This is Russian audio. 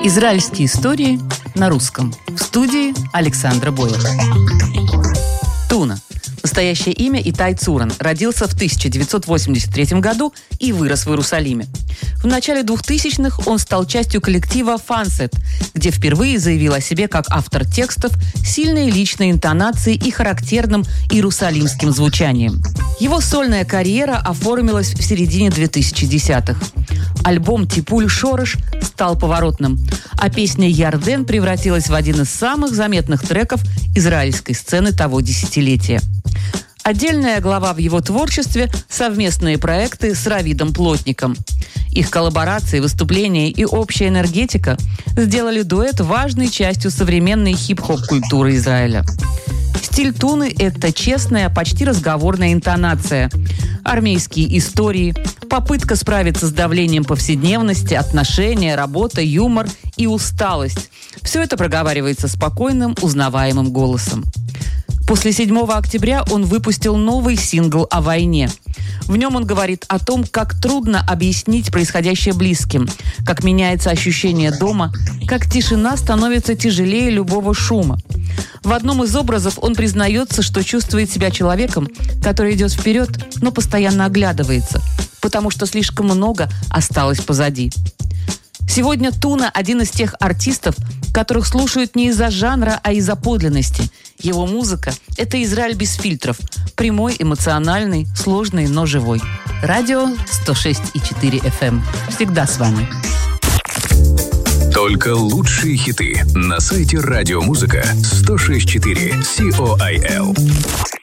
Израильские истории на русском. В студии Александра Боева. Туна. Настоящее имя Итай Цуран. Родился в 1983 году и вырос в Иерусалиме. В начале 2000-х он стал частью коллектива «Фансет», где впервые заявил о себе как автор текстов, сильной личной интонацией и характерным иерусалимским звучанием. Его сольная карьера оформилась в середине 2010-х. Альбом «Типуль Шореш» стал поворотным, а песня «Ярден» превратилась в один из самых заметных треков израильской сцены того десятилетия. Отдельная глава в его творчестве – совместные проекты с Равидом Плотником. Их коллаборации, выступления и общая энергетика сделали дуэт важной частью современной хип-хоп-культуры Израиля. Стиль Туны – это честная, почти разговорная интонация, армейские истории, попытка справиться с давлением повседневности, отношения, работа, юмор и усталость. Все это проговаривается спокойным, узнаваемым голосом. После 7 октября он выпустил новый сингл о войне. В нем он говорит о том, как трудно объяснить происходящее близким, как меняется ощущение дома, как тишина становится тяжелее любого шума. В одном из образов он признается, что чувствует себя человеком, который идет вперед, но постоянно оглядывается, потому что слишком много осталось позади. Сегодня Туна – один из тех артистов, которых слушают не из-за жанра, а из-за подлинности. Его музыка – это Израиль без фильтров. Прямой, эмоциональный, сложный, но живой. Радио 106,4 FM. Всегда с вами. Только лучшие хиты на сайте радиомузыка 106.4 COIL.